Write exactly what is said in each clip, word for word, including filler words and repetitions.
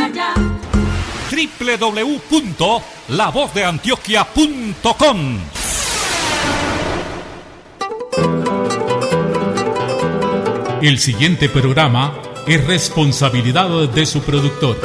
allá. doble u doble u doble u punto la voz de antioquia punto com. El siguiente programa es responsabilidad de su productor.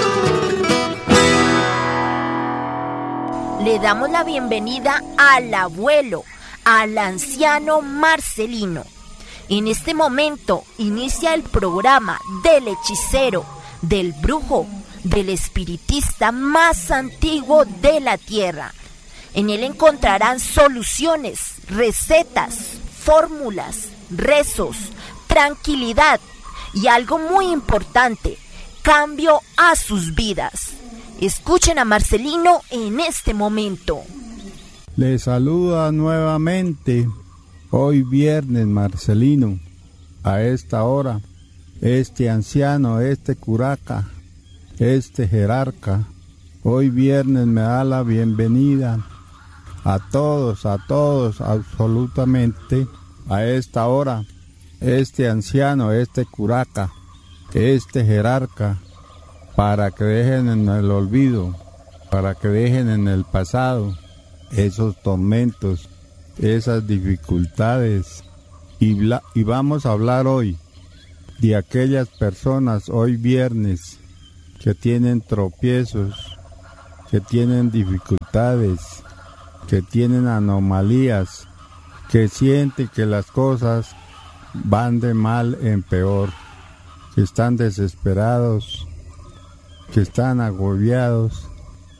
Le damos la bienvenida al abuelo, al anciano Marcelino. En este momento inicia el programa del hechicero, del brujo, del espiritista más antiguo de la tierra. En él encontrarán soluciones, recetas, fórmulas, rezos, tranquilidad y algo muy importante, cambio a sus vidas. Escuchen a Marcelino en este momento. Les saluda nuevamente hoy viernes Marcelino, a esta hora, este anciano, este curaca, este jerarca. Hoy viernes me da la bienvenida a todos, a todos, absolutamente, a esta hora, este anciano, este curaca, este jerarca, para que dejen en el olvido, para que dejen en el pasado esos tormentos, esas dificultades. Y, bla, y vamos a hablar hoy de aquellas personas, hoy viernes, que tienen tropiezos, que tienen dificultades, que tienen anomalías, que sienten que las cosas van de mal en peor, que están desesperados, que están agobiados.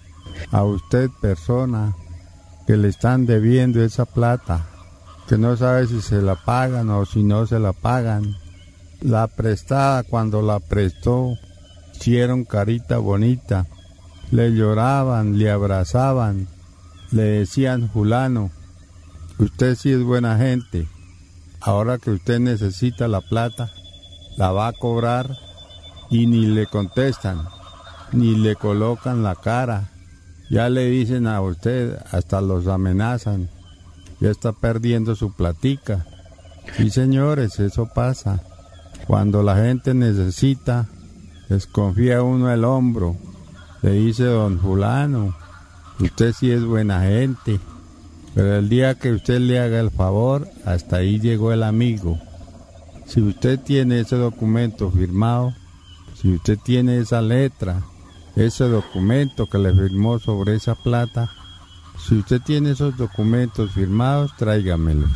A usted, persona, que le están debiendo esa plata, que no sabe si se la pagan o si no se la pagan. La prestada, cuando la prestó, hicieron carita bonita, le lloraban, le abrazaban, le decían: fulano, usted sí es buena gente, ahora que usted necesita la plata, la va a cobrar, y ni le contestan, ni le colocan la cara. Ya le dicen a usted, hasta los amenazan, ya está perdiendo su platica. Sí, señores, eso pasa. Cuando la gente necesita, desconfía uno el hombro, le dice: don fulano, usted sí es buena gente, pero el día que usted le haga el favor, hasta ahí llegó el amigo. Si usted tiene ese documento firmado, si usted tiene esa letra, ese documento que le firmó sobre esa plata, si usted tiene esos documentos firmados, tráigamelos.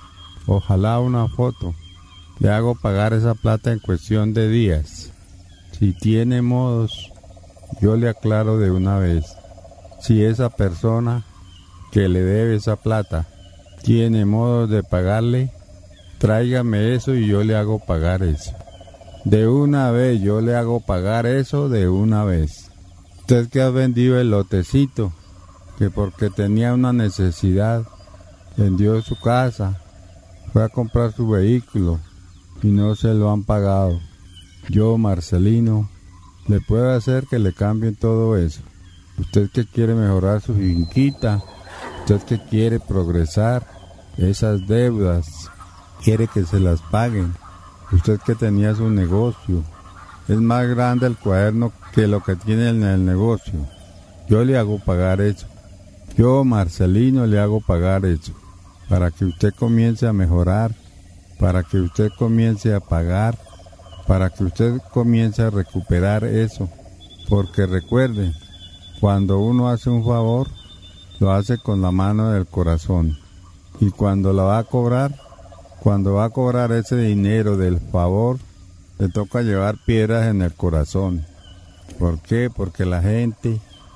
Ojalá una foto. Le hago pagar esa plata en cuestión de días. Si tiene modos, yo le aclaro de una vez. Si esa persona que le debe esa plata tiene modos de pagarle, tráigame eso y yo le hago pagar eso. De una vez, yo le hago pagar eso de una vez. Usted que ha vendido el lotecito, que porque tenía una necesidad, vendió su casa, fue a comprar su vehículo y no se lo han pagado. Yo, Marcelino, le puedo hacer que le cambien todo eso. Usted que quiere mejorar su finquita, usted que quiere progresar, esas deudas, quiere que se las paguen. Usted que tenía su negocio, es más grande el cuaderno que lo que tiene en el negocio. Yo le hago pagar eso. Yo, Marcelino, le hago pagar eso. Para que usted comience a mejorar, para que usted comience a pagar, para que usted comience a recuperar eso. Porque recuerde, cuando uno hace un favor, lo hace con la mano del corazón. Y cuando la va a cobrar, cuando va a cobrar ese dinero del favor, le toca llevar piedras en el corazón. ¿Por qué? Porque la gente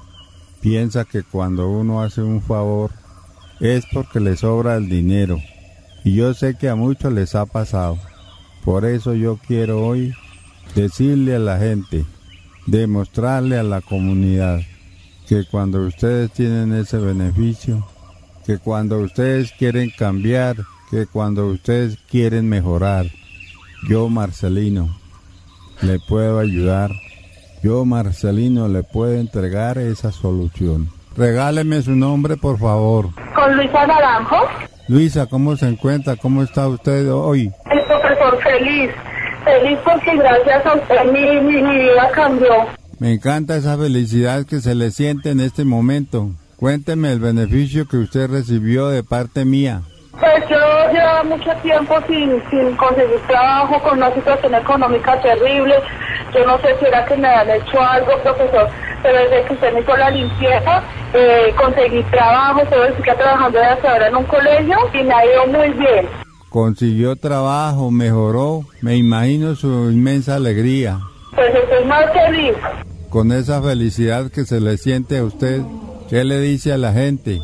piensa que cuando uno hace un favor es porque le sobra el dinero. Y yo sé que a muchos les ha pasado. Por eso yo quiero hoy decirle a la gente, demostrarle a la comunidad, que cuando ustedes tienen ese beneficio, que cuando ustedes quieren cambiar, que cuando ustedes quieren mejorar, yo, Marcelino, le puedo ayudar. Yo, Marcelino, le puedo entregar esa solución. Regáleme su nombre, por favor. Con Luisa Naranjo. Luisa, ¿cómo se encuentra? ¿Cómo está usted hoy? El profesor feliz. Feliz porque gracias a usted mi, mi, mi vida cambió. Me encanta esa felicidad que se le siente en este momento. Cuénteme el beneficio que usted recibió de parte mía. Pues yo llevaba mucho tiempo sin, sin conseguir trabajo, con una situación económica terrible. Yo no sé si era que me han hecho algo, profesor, pero desde que usted me hizo la limpieza, eh, conseguí trabajo, estoy trabajando desde ahora en un colegio y me ha ido muy bien. Consiguió trabajo, mejoró, me imagino su inmensa alegría. Pues estoy más feliz. Con esa felicidad que se le siente a usted, ¿qué le dice a la gente?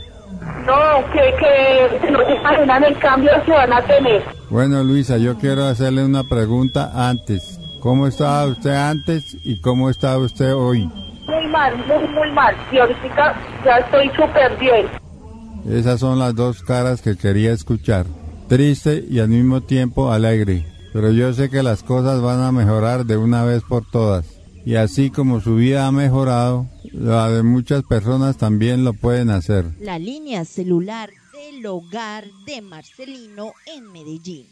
No, que, que no se imaginan el cambio que van a tener. Bueno, Luisa, yo quiero hacerle una pregunta antes. ¿Cómo estaba usted antes y cómo está usted hoy? Muy mal, muy, muy mal. Y ahorita ya estoy súper bien. Esas son las dos caras que quería escuchar. Triste y al mismo tiempo alegre. Pero yo sé que las cosas van a mejorar de una vez por todas. Y así como su vida ha mejorado, la de muchas personas también lo pueden hacer. La línea celular del hogar de Marcelino en Medellín.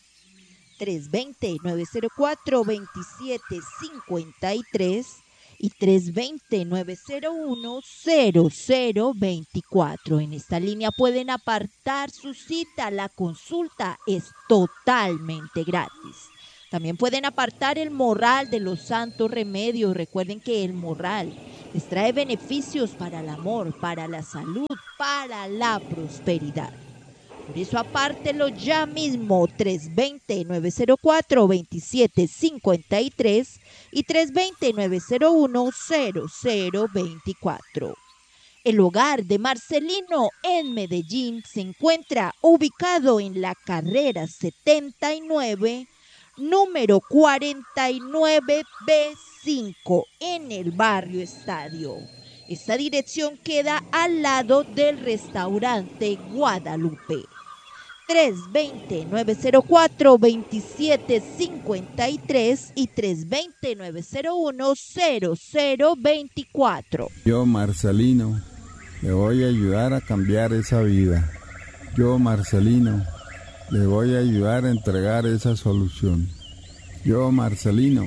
tres dos cero, nueve cero cuatro, dos siete cinco tres y tres dos cero, nueve cero uno, cero cero dos cuatro. En esta línea pueden apartar su cita. La consulta es totalmente gratis. También pueden apartar el morral de los santos remedios. Recuerden que el morral les trae beneficios para el amor, para la salud, para la prosperidad. Por eso apártelo ya mismo, tres dos cero, nueve cero cuatro, dos siete cinco tres y tres dos cero, nueve cero uno, cero cero dos cuatro. El hogar de Marcelino en Medellín se encuentra ubicado en la carrera setenta y nueve, número cuarenta y nueve B cinco, en el barrio Estadio. Esta dirección queda al lado del restaurante Guadalupe. tres dos cero, nueve cero cuatro, dos siete cinco tres y tres dos cero, nueve cero uno, cero cero dos cuatro. Yo, Marcelino, le voy a ayudar a cambiar esa vida. Yo, Marcelino, le voy a ayudar a entregar esa solución. Yo, Marcelino,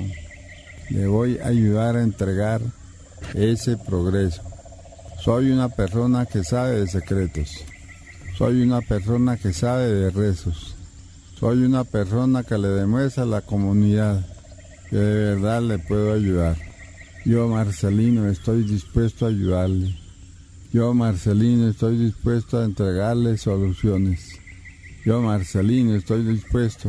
le voy a ayudar a entregar ese progreso. Soy una persona que sabe de secretos. Soy una persona que sabe de rezos. Soy una persona que le demuestra a la comunidad que de verdad le puedo ayudar. Yo, Marcelino, estoy dispuesto a ayudarle. Yo, Marcelino, estoy dispuesto a entregarle soluciones. Yo, Marcelino, estoy dispuesto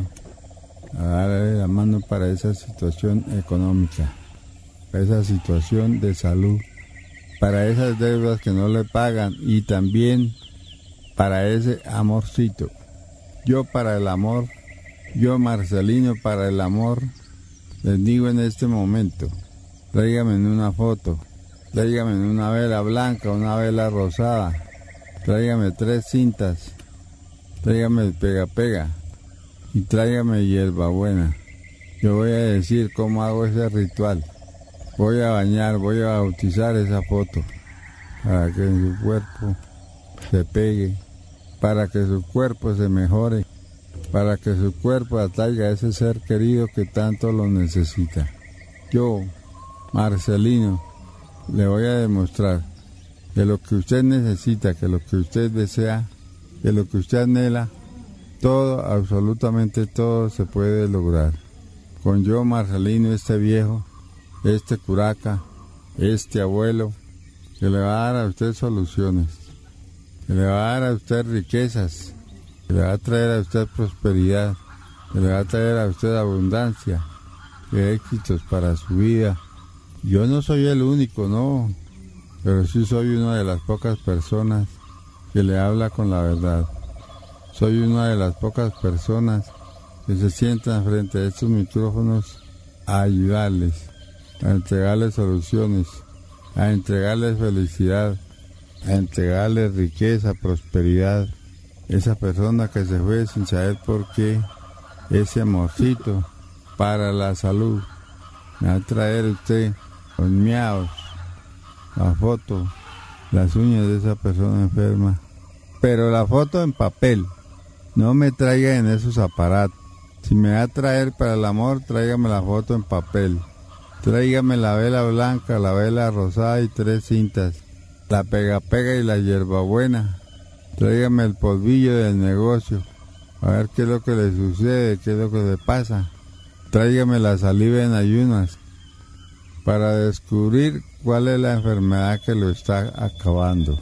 a darle la mano para esa situación económica, para esa situación de salud, para esas deudas que no le pagan y también para ese amorcito. Yo para el amor, yo Marcelino para el amor, les digo en este momento, tráigame en una foto, tráigame en una vela blanca, una vela rosada, tráigame tres cintas, tráigame el pega pega y tráigame hierbabuena. Yo voy a decir cómo hago ese ritual. Voy a bañar, voy a bautizar esa foto para que en su cuerpo se pegue, para que su cuerpo se mejore, para que su cuerpo atraiga a ese ser querido que tanto lo necesita. Yo, Marcelino, le voy a demostrar que lo que usted necesita, que lo que usted desea, que lo que usted anhela, todo, absolutamente todo se puede lograr. Con yo, Marcelino, este viejo, este curaca, este abuelo, que le va a dar a usted soluciones, que le va a dar a usted riquezas, que le va a traer a usted prosperidad, que le va a traer a usted abundancia, que éxitos para su vida. Yo no soy el único, no, pero sí soy una de las pocas personas que le habla con la verdad. Soy una de las pocas personas que se sientan frente a estos micrófonos a ayudarles, a entregarles soluciones, a entregarles felicidad, a entregarles riqueza, prosperidad. Esa persona que se fue sin saber por qué, ese amorcito para la salud, me va a traer usted los miaos, la foto, las uñas de esa persona enferma, pero la foto en papel. No me traiga en esos aparatos. Si me va a traer para el amor, tráigame la foto en papel. Tráigame la vela blanca, la vela rosada y tres cintas, la pega pega y la hierbabuena. Tráigame el polvillo del negocio, a ver qué es lo que le sucede, qué es lo que le pasa. Tráigame la saliva en ayunas, para descubrir cuál es la enfermedad que lo está acabando,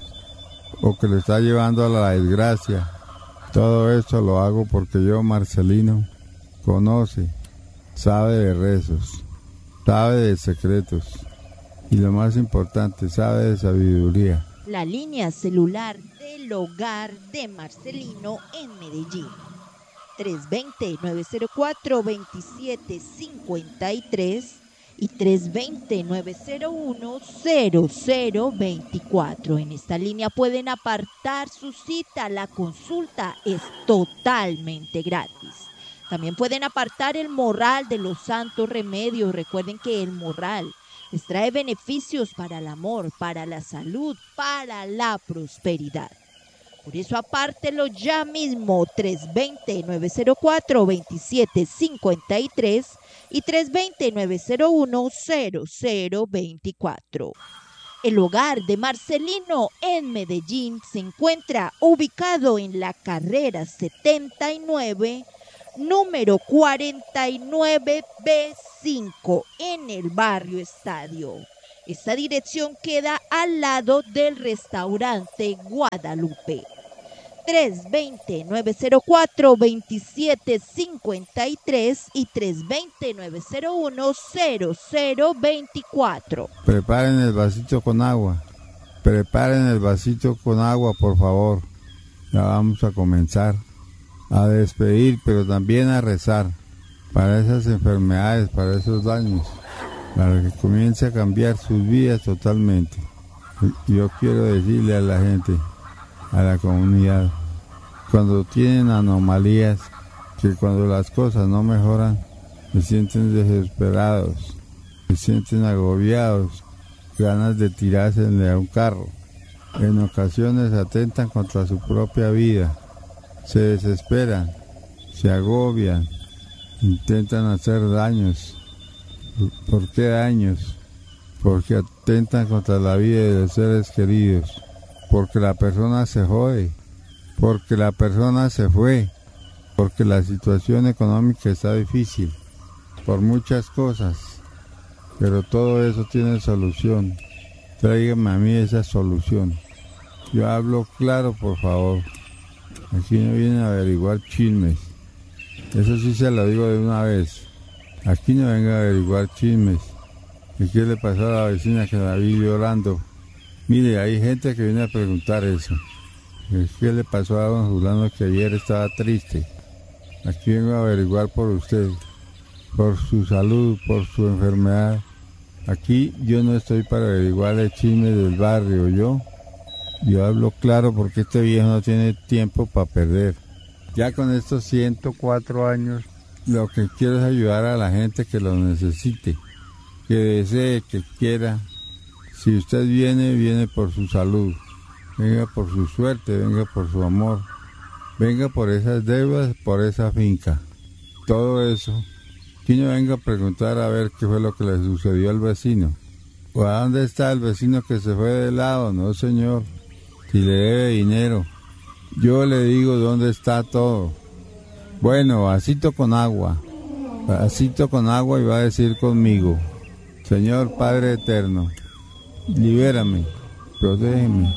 o que lo está llevando a la desgracia. Todo esto lo hago porque yo, Marcelino, conoce, sabe de rezos, sabe de secretos y lo más importante, sabe de sabiduría. La línea celular del hogar de Marcelino en Medellín. tres dos cero, nueve cero cuatro, dos siete cinco tres y tres dos cero, nueve cero uno, cero cero dos cuatro. En esta línea pueden apartar su cita. La consulta es totalmente gratis. También pueden apartar el morral de los santos remedios. Recuerden que el morral les trae beneficios para el amor, para la salud, para la prosperidad. Por eso apártelo ya mismo, tres dos cero, nueve cero cuatro, dos siete cinco tres y tres dos cero, nueve cero uno, cero cero dos cuatro. El hogar de Marcelino en Medellín se encuentra ubicado en la carrera setenta y nueve, número cuarenta y nueve B cinco, en el barrio Estadio. Esta dirección queda al lado del restaurante Guadalupe. tres dos cero, nueve cero cuatro, dos siete cinco tres y tres dos cero, nueve cero uno, cero cero dos cuatro. Preparen el vasito con agua. Preparen el vasito con agua, por favor. Ya vamos a comenzar a despedir, pero también a rezar para esas enfermedades, para esos daños, para que comience a cambiar sus vidas totalmente. Yo quiero decirle a la gente, a la comunidad, cuando tienen anomalías, que cuando las cosas no mejoran, se sienten desesperados, se sienten agobiados, ganas de tirarse de un carro. En ocasiones atentan contra su propia vida, se desesperan, se agobian, intentan hacer daños. ¿Por qué daños? Porque atentan contra la vida de los seres queridos, porque la persona se jode, porque la persona se fue, porque la situación económica está difícil, por muchas cosas, pero todo eso tiene solución. Tráigame a mí esa solución. Yo hablo claro, por favor. Aquí no vienen a averiguar chismes. Eso sí se lo digo de una vez. Aquí no venga a averiguar chismes. ¿Y qué le pasó a la vecina que la vi llorando? Mire, hay gente que viene a preguntar eso. ¿Qué le pasó a don Julano que ayer estaba triste? Aquí vengo a averiguar por usted, por su salud, por su enfermedad. Aquí yo no estoy para averiguar el chisme del barrio, yo. Yo hablo claro porque este viejo no tiene tiempo para perder. Ya con estos ciento cuatro años, lo que quiero es ayudar a la gente que lo necesite, que desee, que quiera. Si usted viene, viene por su salud, venga por su suerte, venga por su amor, venga por esas deudas, por esa finca. Todo eso. Aquí no venga a preguntar a ver qué fue lo que le sucedió al vecino. ¿O a dónde está el vecino que se fue de lado? No, señor. Si le debe dinero, yo le digo dónde está todo. Bueno, vasito con agua, vasito con agua y va a decir conmigo: Señor Padre Eterno, libérame, protégeme,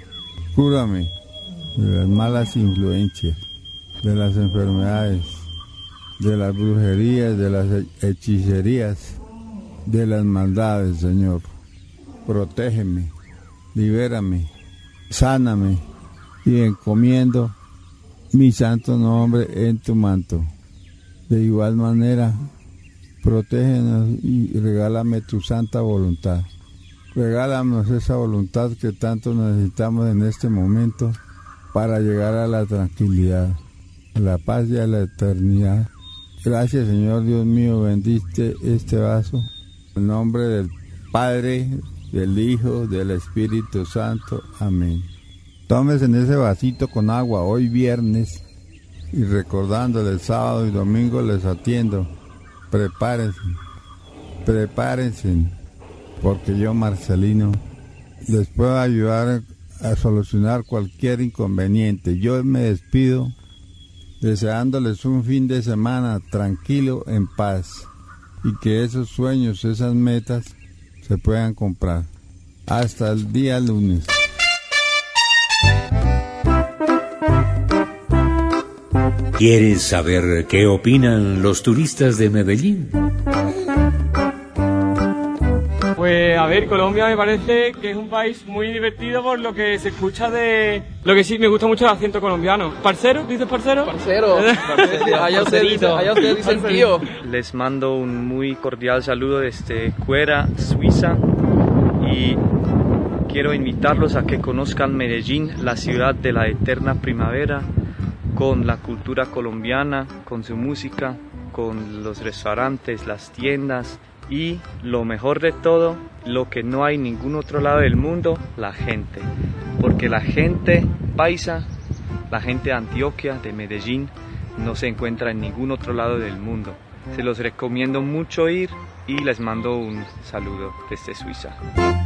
cúrame de las malas influencias, de las enfermedades, de las brujerías, de las hechicerías, de las maldades, Señor. Protégeme, libérame, sáname y encomiendo mi santo nombre en tu manto. De igual manera, protégenos y regálame tu santa voluntad. Regálanos esa voluntad que tanto necesitamos en este momento para llegar a la tranquilidad, a la paz y a la eternidad. Gracias, Señor Dios mío, bendiste este vaso. En nombre del Padre, del Hijo, del Espíritu Santo. Amén. Tómese en ese vasito con agua hoy viernes y recordándole el sábado y domingo les atiendo. Prepárense. prepárense, porque yo, Marcelino, les puedo ayudar a solucionar cualquier inconveniente. Yo me despido deseándoles un fin de semana tranquilo, en paz, y que esos sueños, esas metas se puedan comprar. Hasta el día lunes. ¿Quieres saber qué opinan los turistas de Medellín? Pues a ver, Colombia me parece que es un país muy divertido por lo que se escucha de... Lo que sí, me gusta mucho el acento colombiano. ¿Parcero? ¿Dices parcero? Parcero. Allá usted dice, allá usted dice tío. Les mando un muy cordial saludo desde Cuera, Suiza. Y quiero invitarlos a que conozcan Medellín, la ciudad de la eterna primavera, con la cultura colombiana, con su música, con los restaurantes, las tiendas y lo mejor de todo, lo que no hay en ningún otro lado del mundo, la gente. Porque la gente paisa, la gente de Antioquia, de Medellín, no se encuentra en ningún otro lado del mundo. Se los recomiendo mucho ir y les mando un saludo desde Suiza.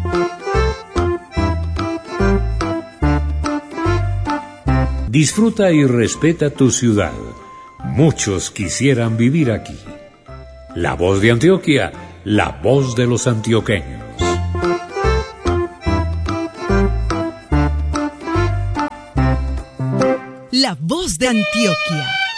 Disfruta y respeta tu ciudad. Muchos quisieran vivir aquí. La Voz de Antioquia, la voz de los antioqueños. La Voz de Antioquia.